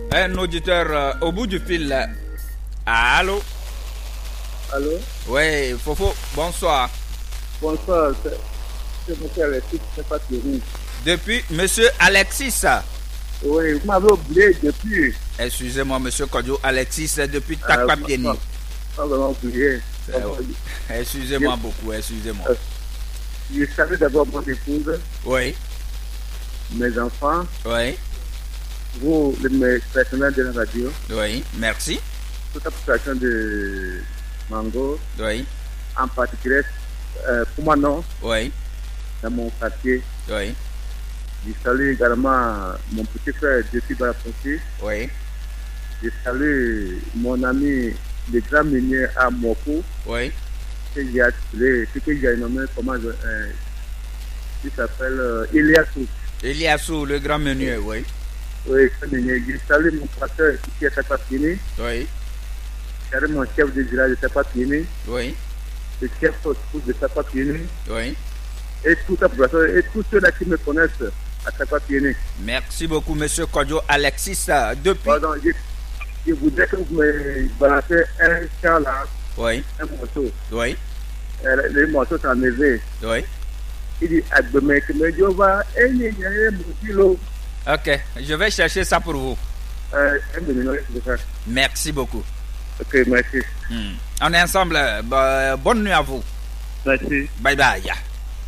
Un auditeur au bout du fil. Allô? Allô? Oui, Fofo, bonsoir. Bonsoir, c'est M. Alexis, c'est pas fini. Depuis Monsieur Alexis. Oui, vous m'avez oublié depuis. Excusez-moi, Monsieur Kodio Alexis, depuis Takpapieni. Pas vraiment oublié. Excusez-moi beaucoup, excusez-moi. Je salue d'abord mon épouse. Oui. Mes enfants. Oui. Vous, mes personnels de la radio. Oui, merci. Toute la population de Mango. Oui. En particulier, Koumanon. Oui. Dans mon quartier. Oui. Je salue également mon petit frère depuis Barafonsi. Oui. Je salue mon ami, le grand meunier à Moko. Oui. Que j'ai nommé, comment il s'appelle Eliassou. Eliassou, le grand meunier, oui. Oui, je salue mon pasteur qui est Tapapini. Oui. Je salue mon chef de village de Tapapini. Oui. Le chef de Tapapini. Oui. Et toute la population, et tous ceux-là qui me connaissent à Tapapini. Merci beaucoup, Monsieur Kodio Alexis. Depuis. Pardon, je voudrais que vous me balancez un chant là. Oui. Un morceau. Oui. Le morceau s'est enlevé. Oui. Il dit Ok, je vais chercher ça pour vous. Merci beaucoup. Ok, merci. On est ensemble. Bonne nuit à vous. Merci. Bye bye.